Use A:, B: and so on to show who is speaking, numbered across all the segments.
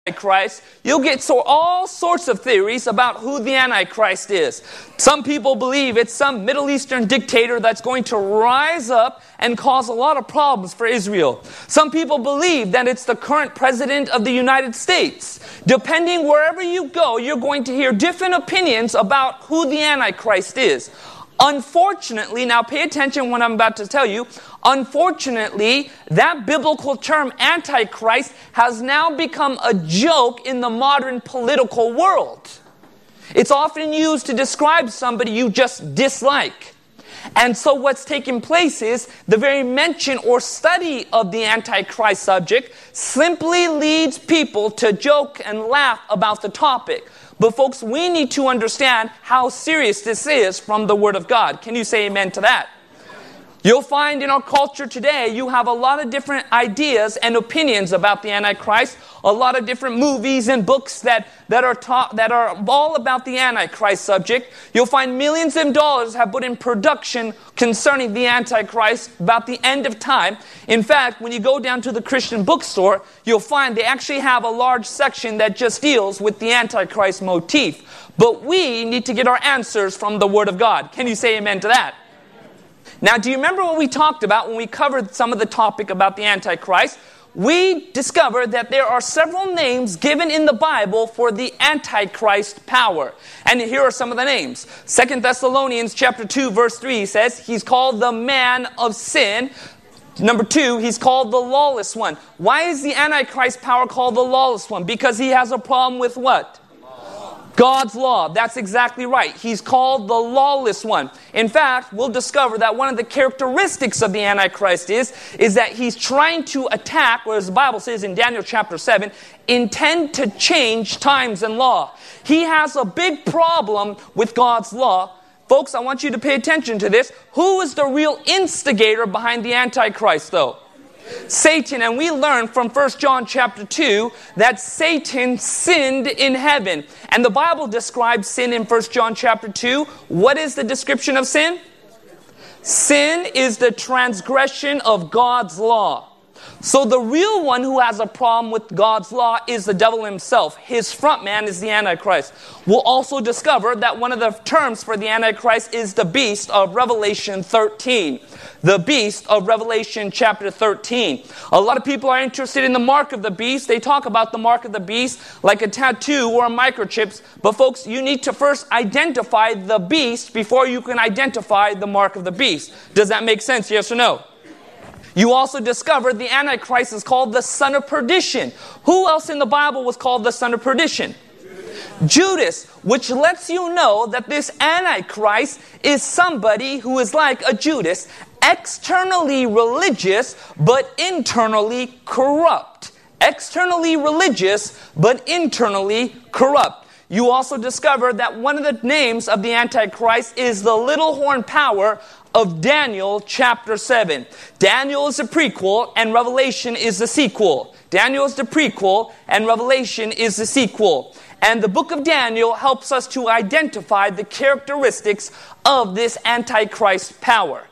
A: Antichrist, you'll get all sorts of theories about who the Antichrist is. Some people believe it's some Middle Eastern dictator that's going to rise up and cause a lot of problems for Israel. Some people believe that it's the current president of the United States. Depending wherever you go, you're going to hear different opinions about who the Antichrist is. Unfortunately, now pay attention to what I'm about to tell you. Unfortunately, that biblical term Antichrist has now become a joke in the modern political world. It's often used to describe somebody you just dislike. And so what's taking place is the very mention or study of the Antichrist subject simply leads people to joke and laugh about the topic. But folks, we need to understand how serious this is from the Word of God. Can you say amen to that? You'll find in our culture today, you have a lot of different ideas and opinions about the Antichrist. A lot of different movies and books that are all about the Antichrist subject. You'll find millions of dollars have put in production concerning the Antichrist about the end of time. In fact, when you go down to the Christian bookstore, you'll find they actually have a large section that just deals with the Antichrist motif. But we need to get our answers from the Word of God. Can you say amen to that? Now, do you remember what we talked about when we covered some of the topic about the Antichrist? We discovered that there are several names given in the Bible for the Antichrist power. And here are some of the names. 2 Thessalonians chapter 2, verse 3 says, he's called the man of sin. Number 2, he's called the lawless one. Why is the Antichrist power called the lawless one? Because he has a problem with what? God's law. That's exactly right. He's called the lawless one. In fact, we'll discover that one of the characteristics of the Antichrist is that he's trying to attack, or as the Bible says in Daniel chapter 7, intend to change times and law. He has a big problem with God's law. Folks, I want you to pay attention to this. Who is the real instigator behind the Antichrist, though? Satan. And we learn from 1 John chapter 2 that Satan sinned in heaven. And the Bible describes sin in 1 John chapter 2. What is the description of sin? Sin is the transgression of God's law. So the real one who has a problem with God's law is the devil himself. His front man is the Antichrist. We'll also discover that one of the terms for the Antichrist is the beast of Revelation 13. The beast of Revelation chapter 13. A lot of people are interested in the mark of the beast. They talk about the mark of the beast like a tattoo or a microchip. But folks, you need to first identify the beast before you can identify the mark of the beast. Does that make sense? Yes or no? You also discovered the Antichrist is called the son of perdition. Who else in the Bible was called the son of perdition? Judas, which lets you know that this Antichrist is somebody who is like a Judas, externally religious, but internally corrupt. Externally religious, but internally corrupt. You also discover that one of the names of the Antichrist is the little horn power of Daniel chapter 7. Daniel is a prequel and Revelation is the sequel. Daniel is the prequel and Revelation is the sequel. And the book of Daniel helps us to identify the characteristics of this Antichrist power.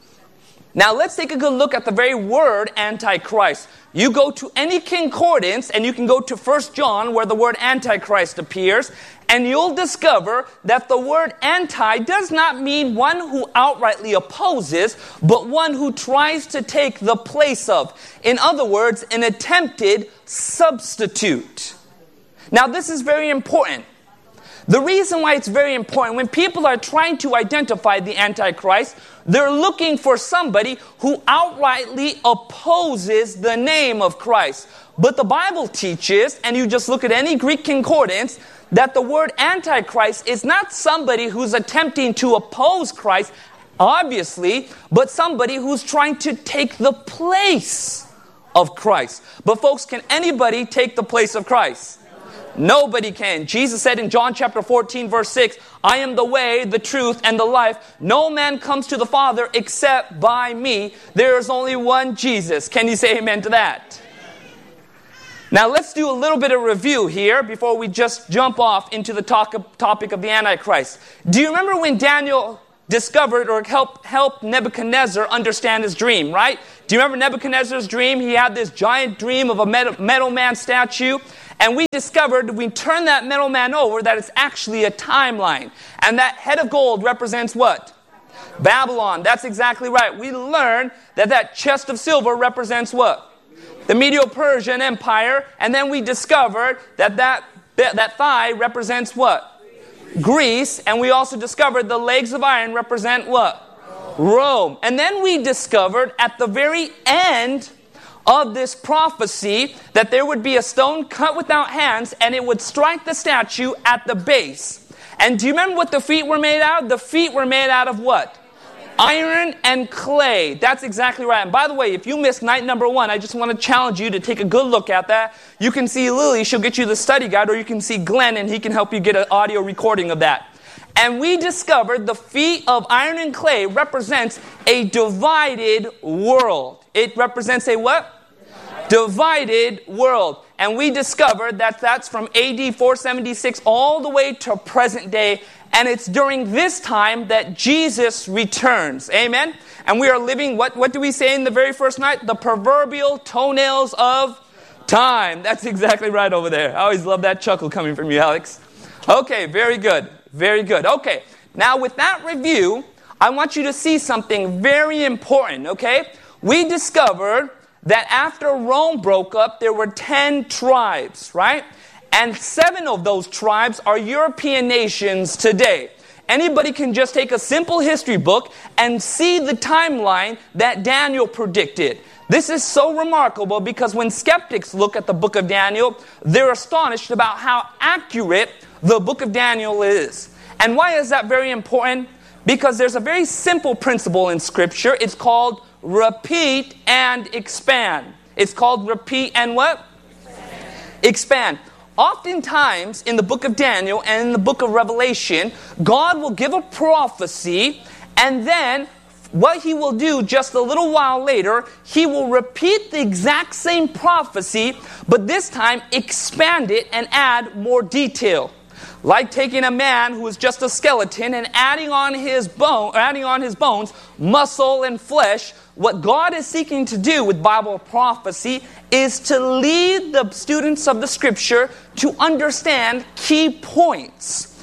A: Now let's take a good look at the very word Antichrist. You go to any concordance and you can go to 1 John where the word Antichrist appears, and you'll discover that the word anti does not mean one who outrightly opposes, but one who tries to take the place of. In other words, an attempted substitute. Now this is very important. The reason why it's very important, when people are trying to identify the Antichrist, they're looking for somebody who outrightly opposes the name of Christ. But the Bible teaches, and you just look at any Greek concordance, that the word Antichrist is not somebody who's attempting to oppose Christ, obviously, but somebody who's trying to take the place of Christ. But folks, can anybody take the place of Christ? Nobody can. Jesus said in John chapter 14 verse 6, I am the way, the truth, and the life. No man comes to the Father except by me. There is only one Jesus. Can you say amen to that? Now let's do a little bit of review here before we just jump off into the topic of the Antichrist. Do you remember when Daniel discovered or helped Nebuchadnezzar understand his dream, right? Do you remember Nebuchadnezzar's dream? He had this giant dream of a metal man statue. And we discovered, we turned that metal man over, that it's actually a timeline. And that head of gold represents what? Babylon. That's exactly right. We learned that that chest of silver represents what? The Medo-Persian Empire. And then we discovered that thigh represents what? Greece. And we also discovered the legs of iron represent what? Rome. And then we discovered at the very end of this prophecy that there would be a stone cut without hands and it would strike the statue at the base. And do you remember what the feet were made out of? The feet were made out of what? Iron and clay. That's exactly right. And by the way, if you missed night number 1, I just want to challenge you to take a good look at that. You can see Lily, she'll get you the study guide, or you can see Glenn and he can help you get an audio recording of that. And we discovered the feet of iron and clay represents a divided world. It represents a what? Divided world. And we discovered that that's from AD 476 all the way to present day. And it's during this time that Jesus returns. Amen? And we are living, what do we say in the very first night? The proverbial toenails of time. That's exactly right over there. I always love that chuckle coming from you, Alex. Okay, very good. Very good. Okay, now with that review, I want you to see something very important, okay? We discovered that after Rome broke up, there were 10 tribes, right? And 7 of those tribes are European nations today. Anybody can just take a simple history book and see the timeline that Daniel predicted. This is so remarkable because when skeptics look at the book of Daniel, they're astonished about how accurate the book of Daniel is. And why is that very important? Because there's a very simple principle in Scripture. It's called repeat and expand. It's called repeat and what? Expand. Oftentimes in the book of Daniel and in the book of Revelation, God will give a prophecy and then what he will do just a little while later, he will repeat the exact same prophecy, but this time expand it and add more detail. Like taking a man who is just a skeleton and adding on his bones, muscle and flesh. What God is seeking to do with Bible prophecy is to lead the students of the Scripture to understand key points.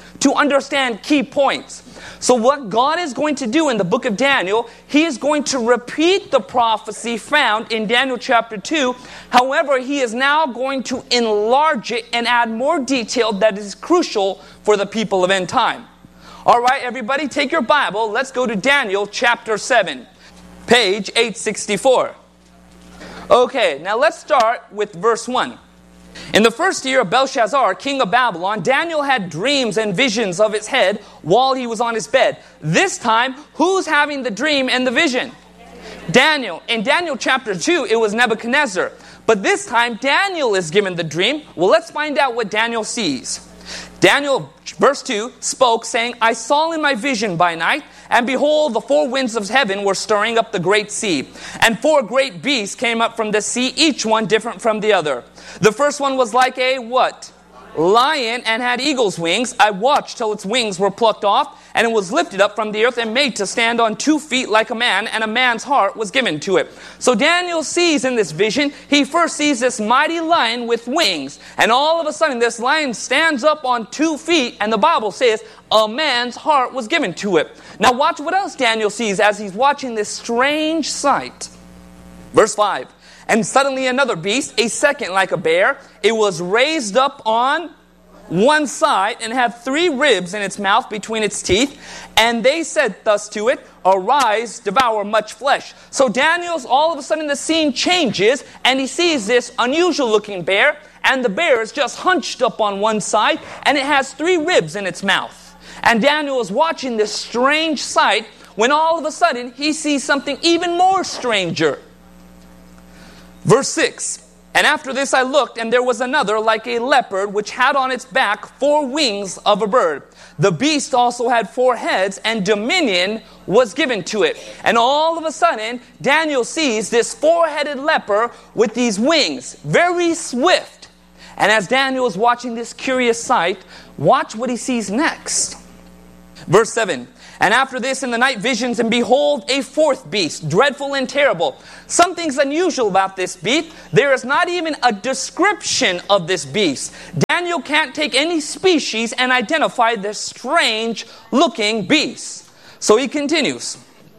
A: So what God is going to do in the book of Daniel, he is going to repeat the prophecy found in Daniel chapter 2. However, he is now going to enlarge it and add more detail that is crucial for the people of end time. All right, everybody, take your Bible. Let's go to Daniel chapter 7, page 864. Okay, now let's start with verse 1. In the first year of Belshazzar, king of Babylon, Daniel had dreams and visions of his head while he was on his bed. This time, who's having the dream and the vision? Daniel. In Daniel chapter 2, it was Nebuchadnezzar. But this time, Daniel is given the dream. Well, let's find out what Daniel sees. Daniel, verse 2, spoke, saying, I saw in my vision by night, and behold, the 4 winds of heaven were stirring up the great sea. And 4 great beasts came up from the sea, each one different from the other. The first one was like a what? Lion, and had eagle's wings. I watched till its wings were plucked off, and it was lifted up from the earth and made to stand on 2 feet like a man, and a man's heart was given to it. So Daniel sees in this vision, he first sees this mighty lion with wings. And all of a sudden, this lion stands up on 2 feet, and the Bible says, a man's heart was given to it. Now watch what else Daniel sees as he's watching this strange sight. Verse 5. And suddenly another beast, a second like a bear, it was raised up on one side and had 3 ribs in its mouth between its teeth. And they said thus to it, arise, devour much flesh. So Daniel's, all of a sudden the scene changes and he sees this unusual looking bear. And the bear is just hunched up on one side and it has 3 ribs in its mouth. And Daniel is watching this strange sight when all of a sudden he sees something even more stranger. Verse 6, and after this I looked, and there was another like a leopard, which had on its back 4 wings of a bird. The beast also had 4 heads, and dominion was given to it. And all of a sudden, Daniel sees this 4-headed leopard with these wings, very swift. And as Daniel is watching this curious sight, watch what he sees next. Verse 7. And after this in the night visions, and behold, a fourth beast, dreadful and terrible. Something's unusual about this beast. There is not even a description of this beast. Daniel can't take any species and identify this strange looking beast. So he continues.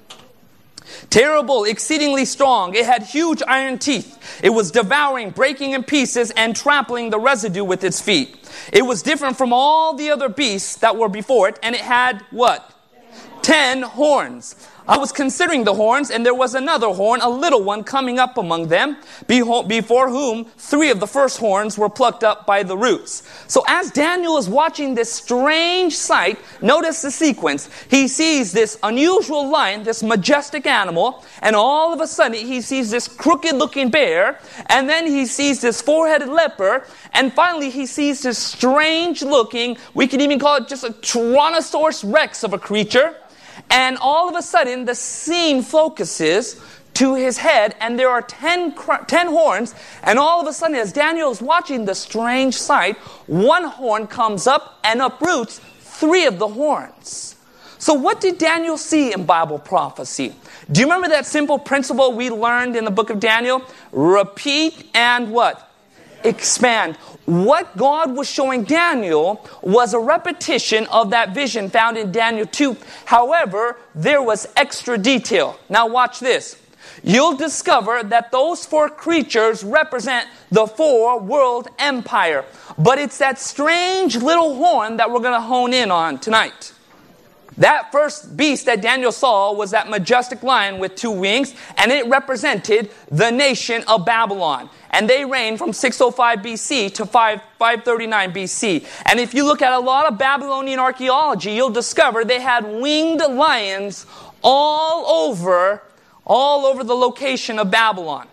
A: Terrible, exceedingly strong. It had huge iron teeth. It was devouring, breaking in pieces, and trampling the residue with its feet. It was different from all the other beasts that were before it, and it had what? 10 horns. I was considering the horns, and there was another horn, a little one, coming up among them, before whom 3 of the first horns were plucked up by the roots. So as Daniel is watching this strange sight, notice the sequence. He sees this unusual lion, this majestic animal, and all of a sudden he sees this crooked-looking bear, and then he sees this 4-headed leopard, and finally he sees this strange-looking, we could even call it just a Tyrannosaurus Rex of a creature. And all of a sudden, the scene focuses to his head, and there are 10 horns. And all of a sudden, as Daniel is watching the strange sight, one horn comes up and uproots 3 of the horns. So what did Daniel see in Bible prophecy? Do you remember that simple principle we learned in the book of Daniel? Repeat and what? Expand. What God was showing Daniel was a repetition of that vision found in Daniel 2. However, there was extra detail. Now watch this. You'll discover that those 4 creatures represent the 4 world empire. But it's that strange little horn that we're going to hone in on tonight. That first beast that Daniel saw was that majestic lion with 2 wings, and it represented the nation of Babylon. And they reigned from 605 BC to 539 BC. And if you look at a lot of Babylonian archaeology, you'll discover they had winged lions all over the location of Babylon.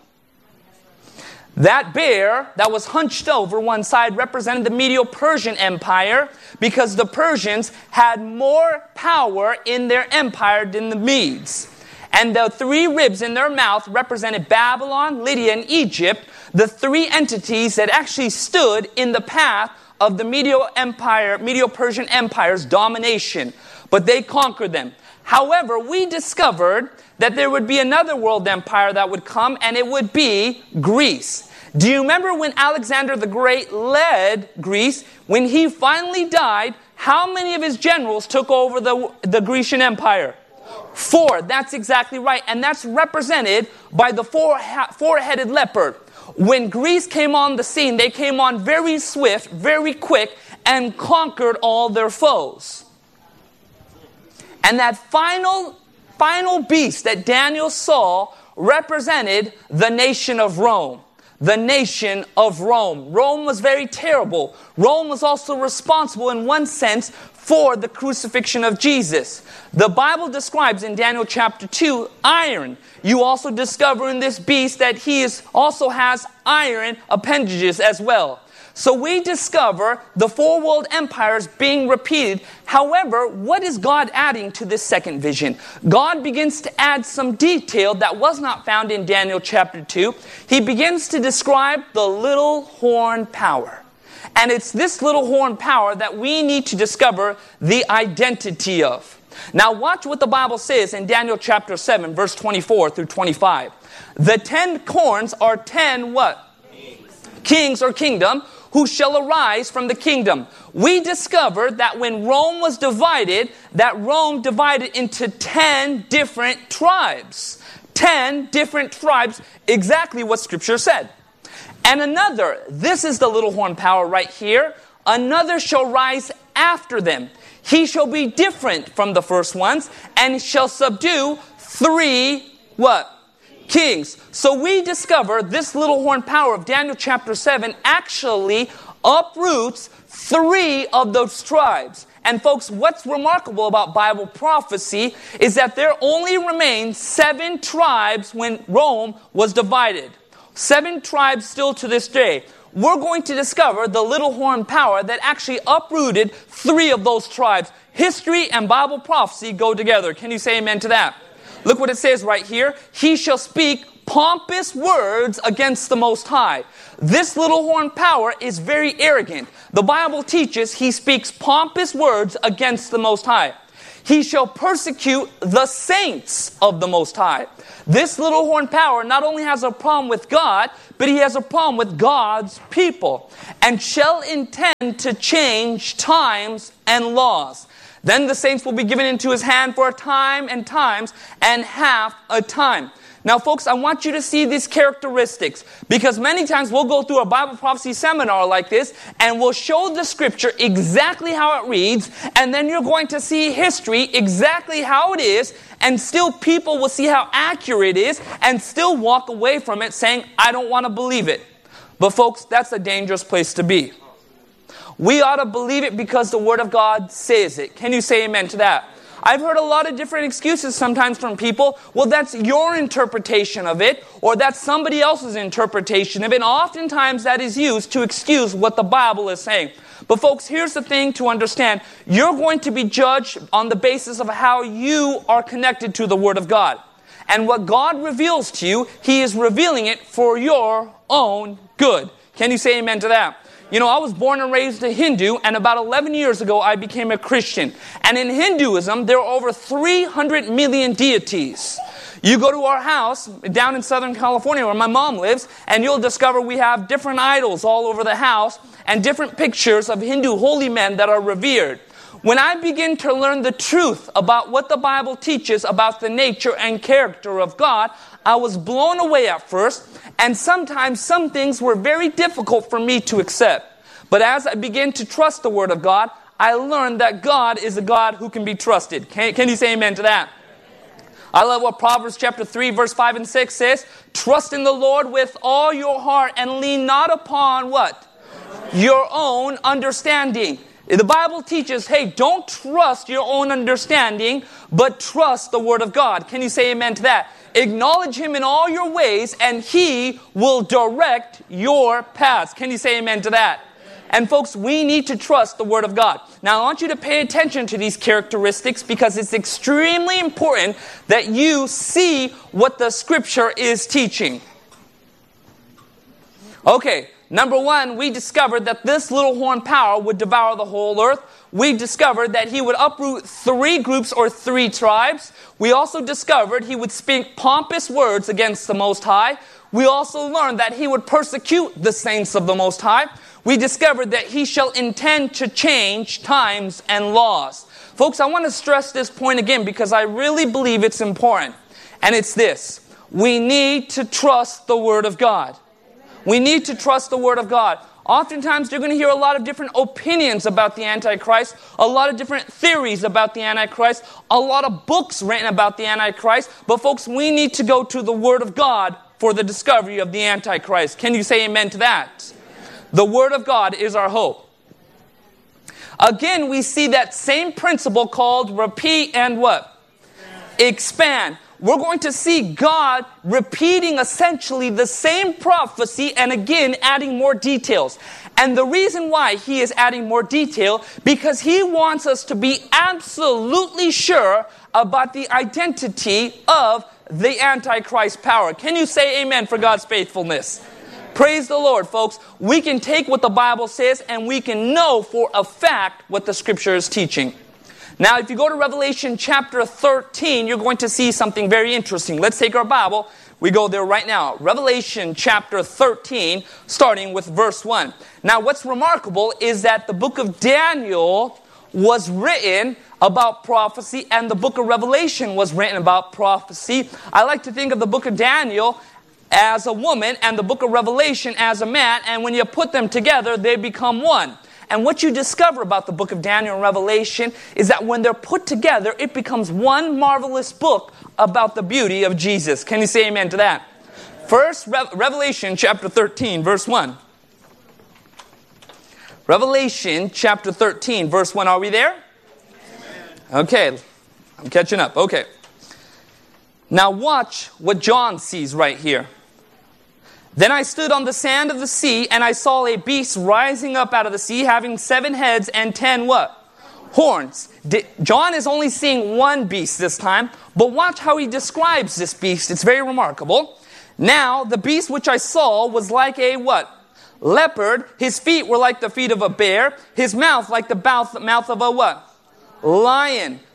A: That bear that was hunched over one side represented the Medo-Persian Empire, because the Persians had more power in their empire than the Medes. And the 3 ribs in their mouth represented Babylon, Lydia, and Egypt, the 3 entities that actually stood in the path of the Medo-Persian Empire's domination. But they conquered them. However, we discovered that there would be another world empire that would come, and it would be Greece. Do you remember when Alexander the Great led Greece? When he finally died, how many of his generals took over the Grecian Empire? 4. That's exactly right. And that's represented by the 4-headed leopard. When Greece came on the scene, they came on very swift, very quick, and conquered all their foes. And that final beast that Daniel saw represented the nation of Rome. The nation of Rome. Rome was very terrible. Rome was also responsible in one sense for the crucifixion of Jesus. The Bible describes in Daniel chapter 2 iron. You also discover in this beast that he also has iron appendages as well. So we discover the 4 world empires being repeated. However, what is God adding to this second vision? God begins to add some detail that was not found in Daniel chapter 2. He begins to describe the little horn power. And it's this little horn power that we need to discover the identity of. Now watch what the Bible says in Daniel chapter 7, verse 24 through 25. The 10 horns are 10 what? Kings or kingdom, who shall arise from the kingdom. We discovered that when Rome was divided, that Rome divided into 10 different tribes. 10 different tribes, exactly what Scripture said. And another, this is the little horn power right here, another shall rise after them. He shall be different from the first ones, and shall subdue 3, what? Kings. So we discover this little horn power of Daniel chapter 7 actually uproots 3 of those tribes. And folks, what's remarkable about Bible prophecy is that there only remained 7 tribes when Rome was divided. 7 tribes still to this day. We're going to discover the little horn power that actually uprooted 3 of those tribes. History and Bible prophecy go together. Can you say amen to that? Look what it says right here. He shall speak pompous words against the Most High. This little horn power is very arrogant. The Bible teaches he speaks pompous words against the Most High. He shall persecute the saints of the Most High. This little horn power not only has a problem with God, but he has a problem with God's people, and shall intend to change times and laws. Then the saints will be given into his hand for a time and times and half a time. Now, folks, I want you to see these characteristics, because many times we'll go through a Bible prophecy seminar like this and we'll show the scripture exactly how it reads, and then you're going to see history exactly how it is, and still people will see how accurate it is and still walk away from it saying, I don't want to believe it. But folks, that's a dangerous place to be. We ought to believe it because the Word of God says it. Can you say amen to that? I've heard a lot of different excuses sometimes from people. Well, that's your interpretation of it, or that's somebody else's interpretation of it. And oftentimes that is used to excuse what the Bible is saying. But folks, here's the thing to understand. You're going to be judged on the basis of how you are connected to the Word of God. And what God reveals to you, He is revealing it for your own good. Can you say amen to that? You know, I was born and raised a Hindu, and about 11 years ago, I became a Christian. And in Hinduism, there are over 300 million deities. You go to our house down in Southern California where my mom lives, and you'll discover we have different idols all over the house and different pictures of Hindu holy men that are revered. When I begin to learn the truth about what the Bible teaches about the nature and character of God, I was blown away at first, and sometimes some things were very difficult for me to accept. But as I began to trust the Word of God, I learned that God is a God who can be trusted. Can you say amen to that? I love what Proverbs chapter 3, verse 5 and 6 says. Trust in the Lord with all your heart and lean not upon what? Your own understanding. The Bible teaches, hey, don't trust your own understanding, but trust the Word of God. Can you say amen to that? Acknowledge Him in all your ways, and He will direct your paths. Can you say amen to that? And folks, we need to trust the Word of God. Now, I want you to pay attention to these characteristics, because it's extremely important that you see what the Scripture is teaching. Okay. Number one, we discovered that this little horn power would devour the whole earth. We discovered that he would uproot 3 groups or 3 tribes. We also discovered he would speak pompous words against the Most High. We also learned that he would persecute the saints of the Most High. We discovered that he shall intend to change times and laws. Folks, I want to stress this point again because I really believe it's important. And it's this. We need to trust the Word of God. We need to trust the Word of God. Oftentimes, you're going to hear a lot of different opinions about the Antichrist, a lot of different theories about the Antichrist, a lot of books written about the Antichrist. But folks, we need to go to the Word of God for the discovery of the Antichrist. Can you say amen to that? The Word of God is our hope. Again, we see that same principle called repeat and what? Expand. We're going to see God repeating essentially the same prophecy and again adding more details. And the reason why He is adding more detail, because He wants us to be absolutely sure about the identity of the Antichrist power. Can you say amen for God's faithfulness? Praise the Lord, folks. We can take what the Bible says and we can know for a fact what the Scripture is teaching. Now, if you go to Revelation chapter 13, you're going to see something very interesting. Let's take our Bible. We go there right now. Revelation chapter 13, starting with verse 1. Now, what's remarkable is that the book of Daniel was written about prophecy, and the book of Revelation was written about prophecy. I like to think of the book of Daniel as a woman and the book of Revelation as a man, and when you put them together, they become one. And what you discover about the book of Daniel and Revelation is that when they're put together, it becomes one marvelous book about the beauty of Jesus. Can you say amen to that? First, Revelation chapter 13, verse 1. Revelation chapter 13, verse 1. Are we there? Okay, I'm catching up. Okay. Now watch what John sees right here. Then I stood on the sand of the sea, and I saw a beast rising up out of the sea, having 7 heads and 10 what? Horns. John is only seeing one beast this time, but watch how he describes this beast. It's very remarkable. Now, the beast which I saw was like a what? Leopard. His feet were like the feet of a bear. His mouth like the mouth of a what? Lion.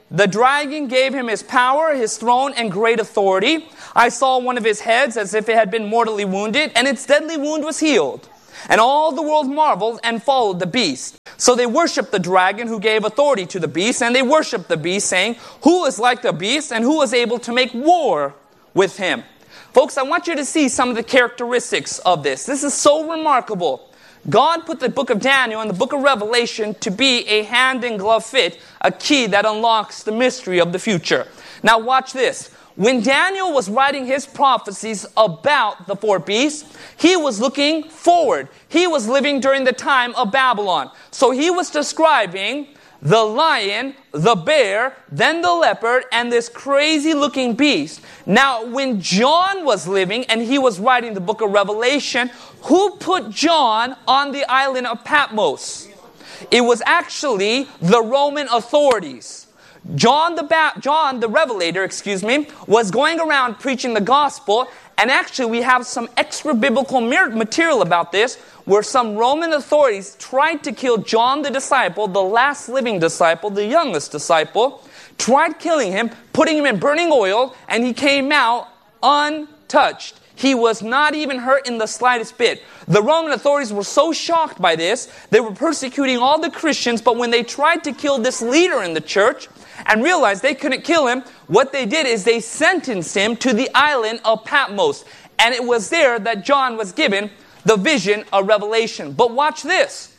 A: The dragon gave him his power, his throne, and great authority. I saw one of his heads as if it had been mortally wounded, and its deadly wound was healed. And all the world marveled and followed the beast. So they worshipped the dragon who gave authority to the beast, and they worshipped the beast, saying, "Who is like the beast, and who is able to make war with him?" Folks, I want you to see some of the characteristics of this. This is so remarkable. God put the book of Daniel and the book of Revelation to be a hand-in-glove fit, a key that unlocks the mystery of the future. Now watch this. When Daniel was writing his prophecies about the four beasts, he was looking forward. He was living during the time of Babylon. So he was describing the lion, the bear, then the leopard, and this crazy-looking beast. Now, when John was living and he was writing the book of Revelation, who put John on the island of Patmos? It was actually the Roman authorities. John the Revelator, was going around preaching the gospel, and actually we have some extra biblical material about this, where some Roman authorities tried to kill John the disciple, the last living disciple, the youngest disciple, tried killing him, putting him in burning oil, and he came out untouched. He was not even hurt in the slightest bit. The Roman authorities were so shocked by this, they were persecuting all the Christians, but when they tried to kill this leader in the church and realized they couldn't kill him, what they did is they sentenced him to the island of Patmos. And it was there that John was given the vision of Revelation. But watch this.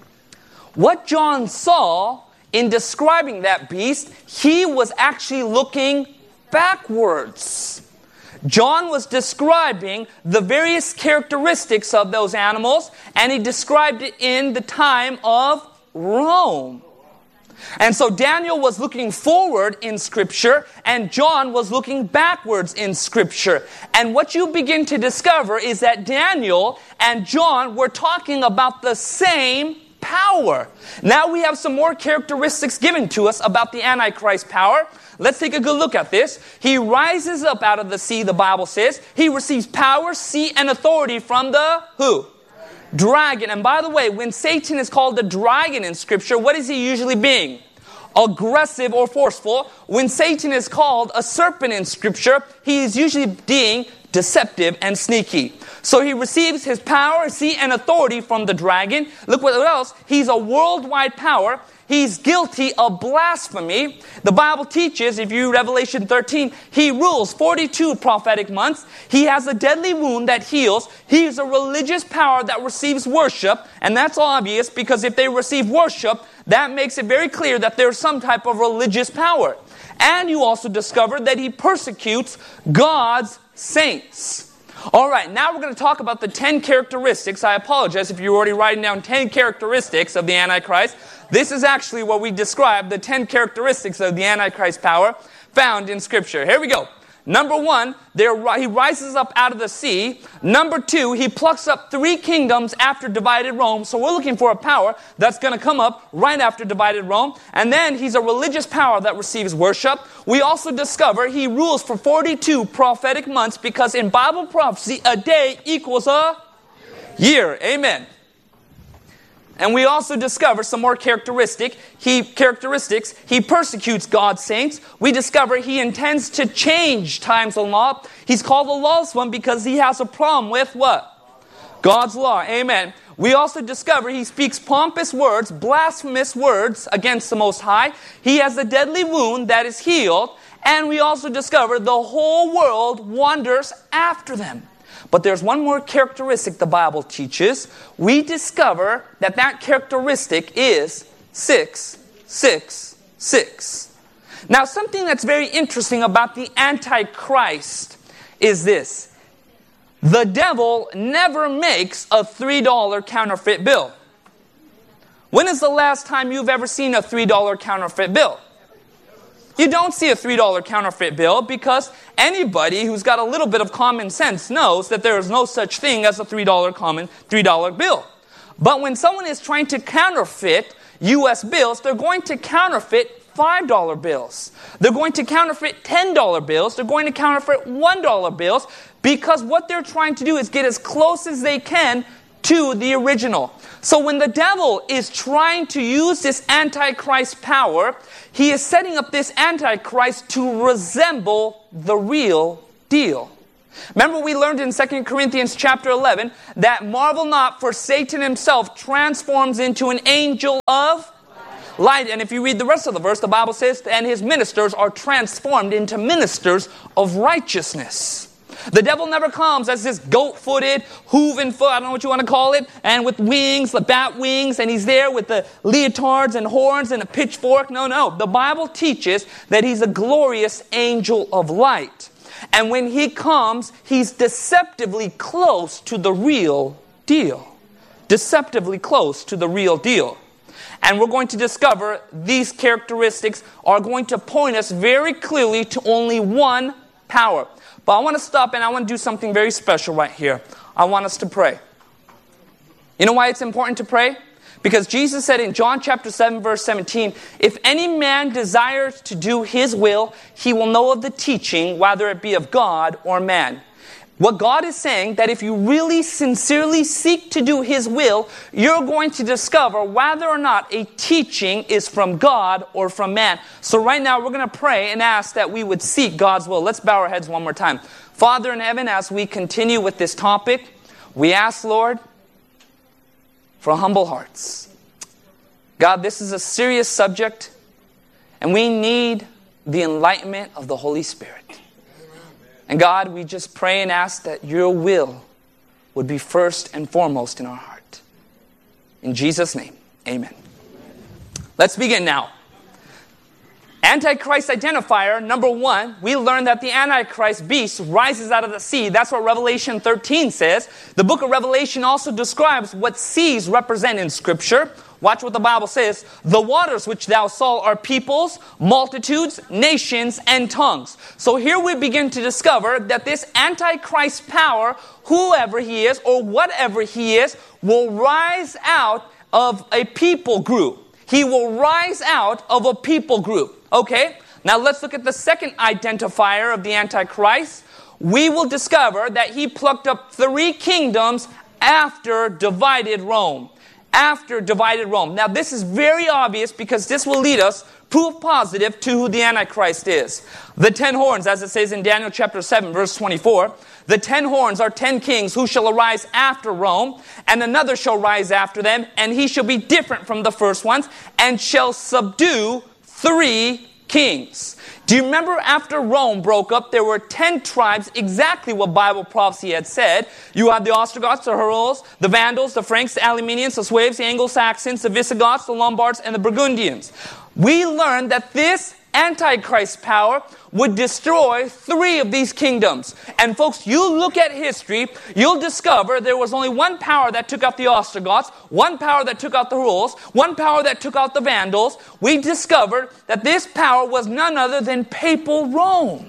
A: What John saw in describing that beast, he was actually looking backwards. John was describing the various characteristics of those animals, and he described it in the time of Rome. And so Daniel was looking forward in Scripture, and John was looking backwards in Scripture. And what you begin to discover is that Daniel and John were talking about the same power. Now we have some more characteristics given to us about the Antichrist power. Let's take a good look at this. He rises up out of the sea, the Bible says. He receives power, seat, and authority from the who? Dragon. And by the way, when Satan is called the dragon in Scripture, what is he usually being? Aggressive or forceful. When Satan is called a serpent in Scripture, he is usually being deceptive and sneaky. So he receives his power, seat, and authority from the dragon. Look what else. He's a worldwide power. He's guilty of blasphemy. The Bible teaches, if you read Revelation 13, he rules 42 prophetic months. He has a deadly wound that heals. He is a religious power that receives worship. And that's obvious because if they receive worship, that makes it very clear that there's some type of religious power. And you also discover that he persecutes God's saints. All right, now we're going to talk about the 10 characteristics. I apologize if you're already writing down 10 characteristics of the Antichrist. This is actually what we describe, the 10 characteristics of the Antichrist power found in Scripture. Here we go. Number 1, he rises up out of the sea. Number 2, he plucks up 3 kingdoms after divided Rome. So we're looking for a power that's going to come up right after divided Rome. And then he's a religious power that receives worship. We also discover he rules for 42 prophetic months because in Bible prophecy, a day equals a year. Amen. And we also discover some more characteristics. He persecutes God's saints. We discover he intends to change times and law. He's called the lawless one because he has a problem with what? God's law. Amen. We also discover he speaks pompous words, blasphemous words against the Most High. He has a deadly wound that is healed. And we also discover the whole world wanders after them. But there's one more characteristic the Bible teaches. We discover that characteristic is 666. Now, something that's very interesting about the Antichrist is this. The devil never makes a $3 counterfeit bill. When is the last time you've ever seen a $3 counterfeit bill? You don't see a $3 counterfeit bill because anybody who's got a little bit of common sense knows that there is no such thing as a $3 bill. But when someone is trying to counterfeit U.S. bills, they're going to counterfeit $5 bills. They're going to counterfeit $10 bills. They're going to counterfeit $1 bills because what they're trying to do is get as close as they can to the original. So when the devil is trying to use this Antichrist power, he is setting up this Antichrist to resemble the real deal. Remember we learned in 2 Corinthians chapter 11 that marvel not, for Satan himself transforms into an angel of light. And if you read the rest of the verse, the Bible says, and his ministers are transformed into ministers of righteousness. The devil never comes as this goat-footed, hooven foot, I don't know what you want to call it, and with wings, the bat wings, and he's there with the leotards and horns and a pitchfork. No. The Bible teaches that he's a glorious angel of light. And when he comes, he's deceptively close to the real deal. Deceptively close to the real deal. And we're going to discover these characteristics are going to point us very clearly to only one power. But I want to stop and I want to do something very special right here. I want us to pray. You know why it's important to pray? Because Jesus said in John chapter 7 verse 17, if any man desires to do his will, he will know of the teaching, whether it be of God or man. What God is saying, that if you really sincerely seek to do his will, you're going to discover whether or not a teaching is from God or from man. So right now we're going to pray and ask that we would seek God's will. Let's bow our heads one more time. Father in heaven, as we continue with this topic, we ask, Lord, for humble hearts. God, this is a serious subject, and we need the enlightenment of the Holy Spirit. And God, we just pray and ask that your will would be first and foremost in our heart. In Jesus' name, amen. Let's begin now. Antichrist identifier, number one, we learned that the Antichrist beast rises out of the sea. That's what Revelation 13 says. The book of Revelation also describes what seas represent in Scripture. Watch what the Bible says. The waters which thou saw are peoples, multitudes, nations, and tongues. So here we begin to discover that this Antichrist power, whoever he is or whatever he is, will rise out of a people group. He will rise out of a people group. Okay? Now let's look at the second identifier of the Antichrist. We will discover that he plucked up 3 kingdoms after divided Rome. After divided Rome. Now this is very obvious because this will lead us proof positive to who the Antichrist is. The 10 horns, as it says in Daniel chapter 7 verse 24, the 10 horns are 10 kings who shall arise after Rome, and another shall rise after them, and he shall be different from the first ones, and shall subdue 3 kings. Do you remember after Rome broke up, there were 10 tribes, exactly what Bible prophecy had said. You had the Ostrogoths, the Herul's, the Vandals, the Franks, the Alemannians, the Sueves, the Anglo-Saxons, the Visigoths, the Lombards, and the Burgundians. We learned that this Antichrist power would destroy 3 of these kingdoms. And folks, you look at history, you'll discover there was only one power that took out the Ostrogoths, one power that took out the Huruls, one power that took out the Vandals. We discovered that this power was none other than papal Rome.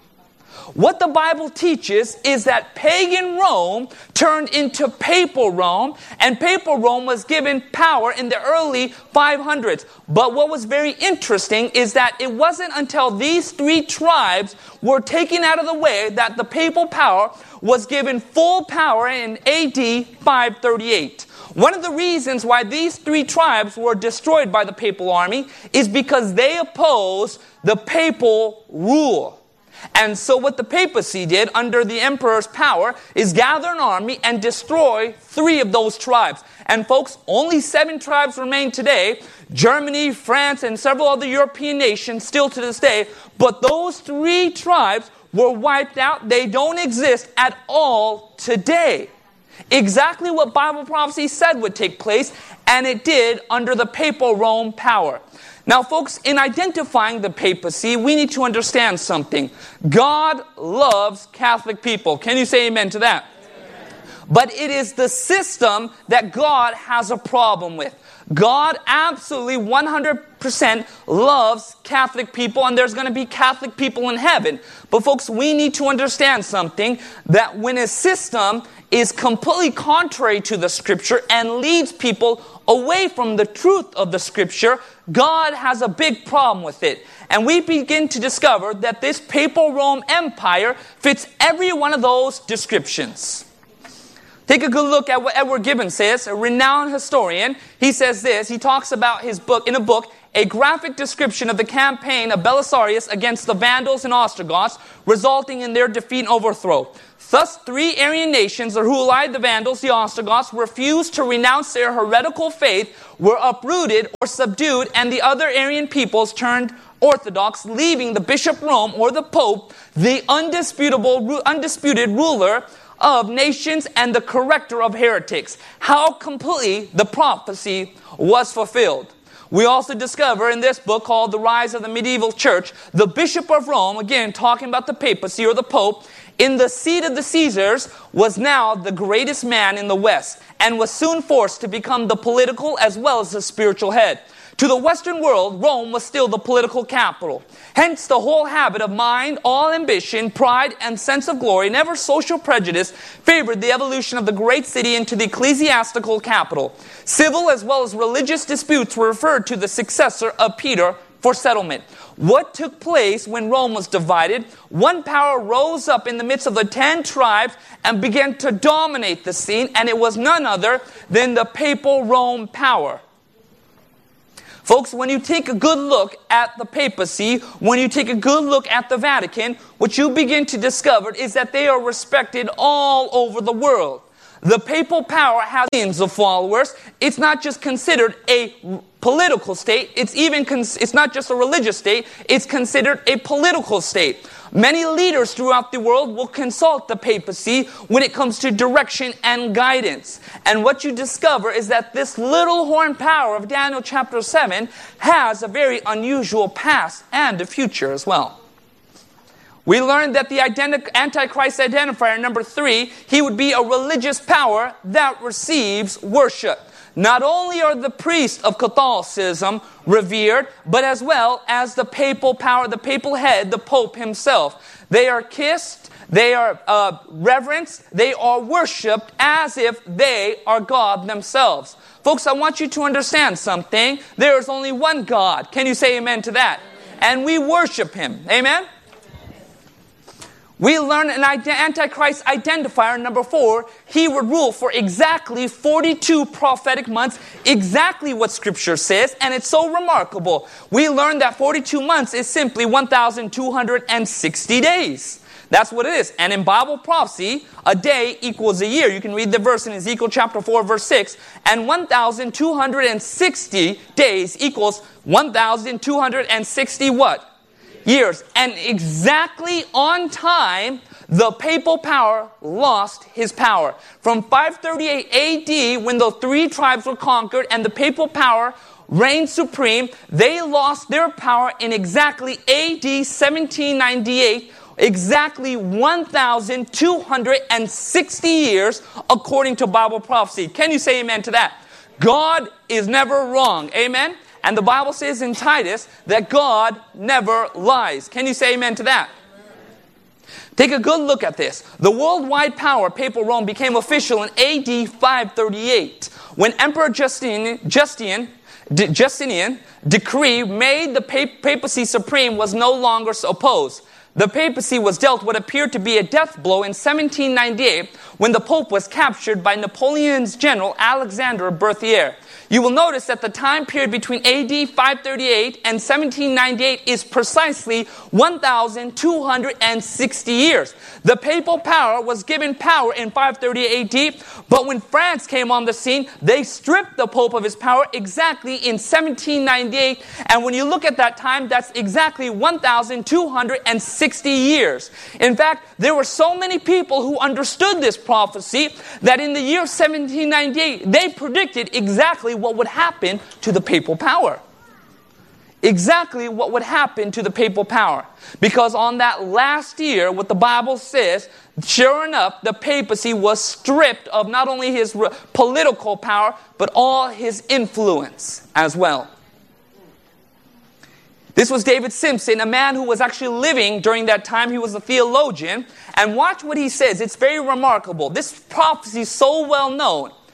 A: What the Bible teaches is that pagan Rome turned into papal Rome, and papal Rome was given power in the early 500s. But what was very interesting is that it wasn't until these 3 tribes were taken out of the way that the papal power was given full power in AD 538. One of the reasons why these 3 tribes were destroyed by the papal army is because they opposed the papal rule. And so what the papacy did under the emperor's power is gather an army and destroy 3 of those tribes. And folks, only 7 tribes remain today. Germany, France, and several other European nations still to this day. But those 3 tribes were wiped out. They don't exist at all today. Exactly what Bible prophecy said would take place, and it did under the papal Rome power. Now, folks, in identifying the papacy, we need to understand something. God loves Catholic people. Can you say amen to that? Amen. But it is the system that God has a problem with. God absolutely 100% loves Catholic people, and there's going to be Catholic people in heaven. But folks, we need to understand something, that when a system is completely contrary to the Scripture and leads people away from the truth of the Scripture, God has a big problem with it. And we begin to discover that this papal Rome Empire fits every one of those descriptions. Take a good look at what Edward Gibbon says, a renowned historian. He says this, he talks about his book, in a book, a graphic description of the campaign of Belisarius against the Vandals and Ostrogoths, resulting in their defeat and overthrow. Thus, 3 Arian nations, the Hulai, the Vandals, the Ostrogoths, refused to renounce their heretical faith, were uprooted or subdued, and the other Arian peoples turned Orthodox, leaving the Bishop Rome, or the Pope, the undisputed ruler of nations and the corrector of heretics. How completely the prophecy was fulfilled. We also discover in this book called The Rise of the Medieval Church, the Bishop of Rome, again talking about the papacy or the Pope, in the seat of the Caesars, was now the greatest man in the West and was soon forced to become the political as well as the spiritual head. To the Western world, Rome was still the political capital. Hence, the whole habit of mind, all ambition, pride, and sense of glory, never social prejudice, favored the evolution of the great city into the ecclesiastical capital. Civil as well as religious disputes were referred to the successor of Peter for settlement. What took place when Rome was divided? One power rose up in the midst of the 10 tribes and began to dominate the scene, and it was none other than the papal Rome power. Folks, when you take a good look at the papacy, when you take a good look at the Vatican, what you begin to discover is that they are respected all over the world. The papal power has millions of followers. It's not just considered a political state. It's not just a religious state. It's considered a political state. Many leaders throughout the world will consult the papacy when it comes to direction and guidance. And what you discover is that this little horn power of Daniel chapter 7 has a very unusual past and a future as well. We learned that the Antichrist identifier, number 3, he would be a religious power that receives worship. Not only are the priests of Catholicism revered, but as well as the papal power, the papal head, the Pope himself. They are kissed, they are reverenced, they are worshipped as if they are God themselves. Folks, I want you to understand something. There is only one God. Can you say amen to that? And we worship Him. Amen? We learn an Antichrist identifier, number 4, he would rule for exactly 42 prophetic months, exactly what Scripture says, and it's so remarkable. We learn that 42 months is simply 1,260 days. That's what it is. And in Bible prophecy, a day equals a year. You can read the verse in Ezekiel chapter 4, verse 6. And 1,260 days equals 1,260 what? Years. And exactly on time, the papal power lost his power. From 538 AD, when the 3 tribes were conquered and the papal power reigned supreme, they lost their power in exactly AD 1798, exactly 1,260 years, according to Bible prophecy. Can you say amen to that? God is never wrong. Amen? And the Bible says in Titus that God never lies. Can you say amen to that? Take a good look at this. The worldwide power, papal Rome, became official in AD 538 when Emperor Justinian decree made the papacy supreme was no longer opposed. The papacy was dealt what appeared to be a death blow in 1798 when the Pope was captured by Napoleon's general Alexander Berthier. You will notice that the time period between AD 538 and 1798 is precisely 1,260 years. The papal power was given power in 538 AD, but when France came on the scene, they stripped the Pope of his power exactly in 1798. And when you look at that time, that's exactly 1,260 years. In fact, there were so many people who understood this prophecy that in the year 1798, they predicted exactly what would happen to the papal power. Exactly what would happen to the papal power. Because on that last year, what the Bible says, sure enough, the papacy was stripped of not only his political power, but all his influence as well. This was David Simpson, a man who was actually living during that time. He was a theologian. And watch what he says. It's very remarkable. This prophecy is so well known.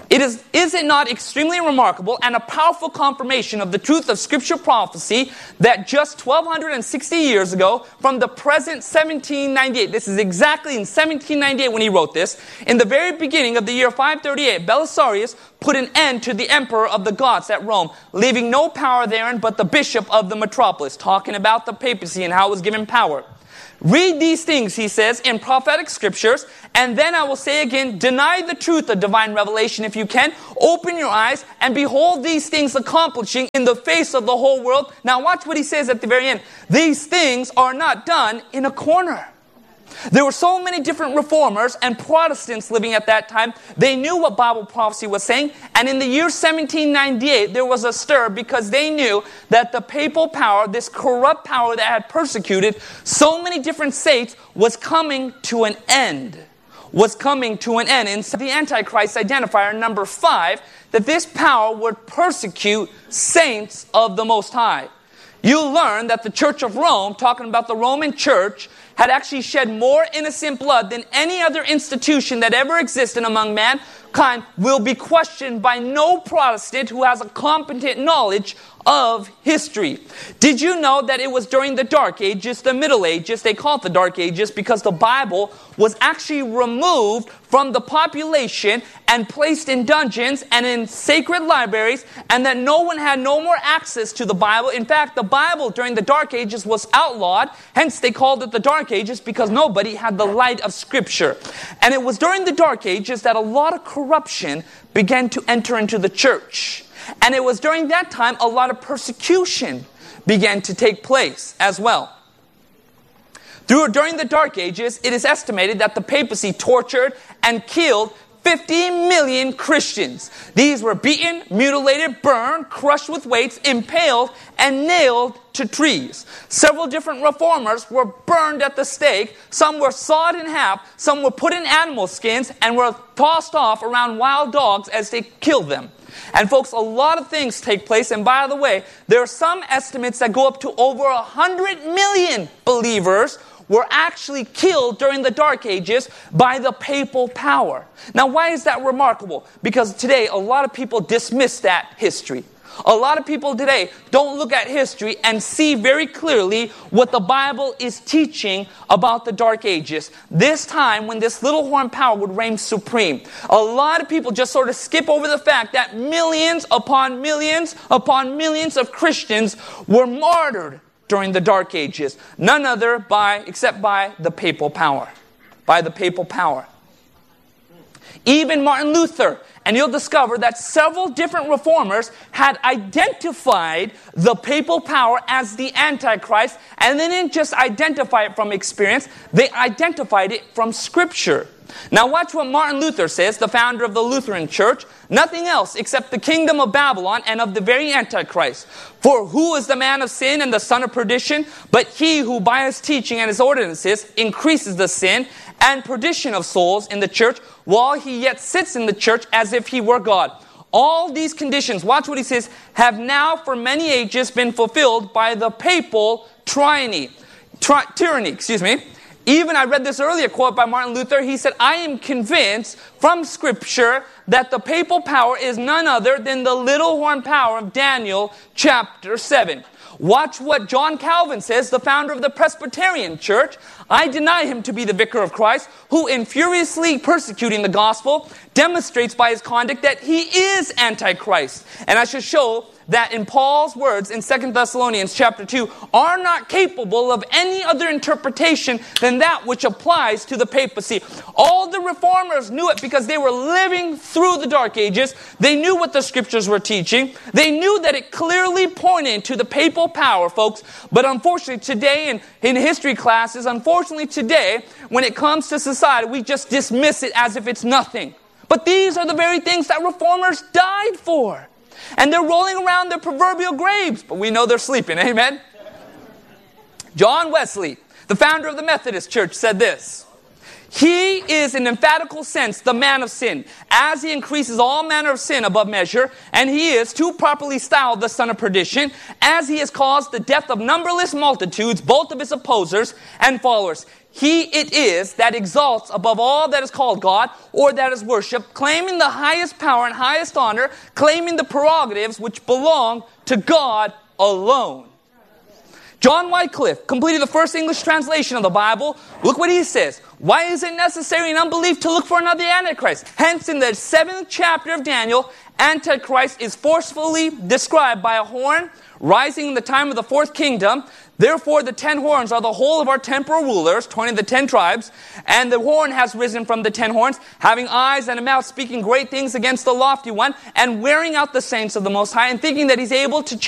A: Is it not extremely remarkable and a powerful confirmation of the truth of Scripture prophecy that just 1,260 years ago, from the present 1798, this is exactly in 1798 when he wrote this, in the very beginning of the year 538, Belisarius put an end to the emperor of the Goths at Rome, leaving no power therein but the bishop of the metropolis, talking about the papacy and how it was given power. Read these things, he says, in prophetic scriptures, and then I will say again, deny the truth of divine revelation if you can. Open your eyes and behold these things accomplishing in the face of the whole world. Now watch what he says at the very end. These things are not done in a corner. There were so many different reformers and Protestants living at that time. They knew what Bible prophecy was saying. And in the year 1798, there was a stir because they knew that the papal power, this corrupt power that had persecuted so many different saints, was coming to an end. Was coming to an end. And so the Antichrist identifier, number 5, that this power would persecute saints of the Most High. You learn that the Church of Rome, talking about the Roman Church, had actually shed more innocent blood than any other institution that ever existed among mankind, will be questioned by no Protestant who has a competent knowledge of history. Did you know that it was during the Dark Ages, the Middle Ages, they call it the Dark Ages because the Bible was actually removed from the population and placed in dungeons and in sacred libraries, and that no one had no more access to the Bible. In fact, the Bible during the Dark Ages was outlawed, hence they called it the Dark Ages because nobody had the light of Scripture. And it was during the Dark Ages that a lot of corruption began to enter into the church. And it was during that time a lot of persecution began to take place as well. During the Dark Ages, it is estimated that the papacy tortured and killed 50 million Christians. These were beaten, mutilated, burned, crushed with weights, impaled, and nailed to trees. Several different reformers were burned at the stake. Some were sawed in half. Some were put in animal skins and were tossed off around wild dogs as they killed them. And folks, a lot of things take place. And by the way, there are some estimates that go up to over 100 million believers were actually killed during the Dark Ages by the papal power. Now, why is that remarkable? Because today, a lot of people dismiss that history. A lot of people today don't look at history and see very clearly what the Bible is teaching about the Dark Ages. This time when this little horn power would reign supreme. A lot of people just sort of skip over the fact that millions upon millions upon millions of Christians were martyred during the Dark Ages. None other except by the papal power. By the papal power. Even Martin Luther, and you'll discover that several different reformers had identified the papal power as the Antichrist, and they didn't just identify it from experience, they identified it from Scripture. Now watch what Martin Luther says, the founder of the Lutheran Church. Nothing else except the kingdom of Babylon and of the very Antichrist. For who is the man of sin and the son of perdition? But he who by his teaching and his ordinances increases the sin and perdition of souls in the church, while he yet sits in the church as if he were God. All these conditions, watch what he says, have now for many ages been fulfilled by the papal tyranny. Even I read this earlier quote by Martin Luther. He said, I am convinced from Scripture that the papal power is none other than the little horn power of Daniel chapter 7. Watch what John Calvin says, the founder of the Presbyterian Church. I deny him to be the vicar of Christ, who in furiously persecuting the gospel demonstrates by his conduct that he is Antichrist. And I should show that in Paul's words in 2 Thessalonians chapter 2 are not capable of any other interpretation than that which applies to the papacy. All the reformers knew it because they were living through the Dark Ages. They knew what the Scriptures were teaching. They knew that it clearly pointed to the papal power, folks. But unfortunately today in history classes, unfortunately today, when it comes to society, we just dismiss it as if it's nothing. But these are the very things that reformers died for. And they're rolling around their proverbial graves, but we know they're sleeping, amen? John Wesley, the founder of the Methodist Church, said this. He is, in emphatical sense, the man of sin, as he increases all manner of sin above measure, and he is, too properly styled, the son of perdition, as he has caused the death of numberless multitudes, both of his opposers and followers. He it is that exalts above all that is called God, or that is worshipped, claiming the highest power and highest honor, claiming the prerogatives which belong to God alone. John Wycliffe completed the first English translation of the Bible. Look what he says. Why is it necessary in unbelief to look for another Antichrist? Hence, in the 7th chapter of Daniel, Antichrist is forcefully described by a horn rising in the time of the 4th kingdom. Therefore, the 10 horns are the whole of our temporal rulers, 20 of the 10 tribes, and the horn has risen from the 10 horns, having eyes and a mouth, speaking great things against the lofty one, and wearing out the saints of the Most High, and thinking that he's able to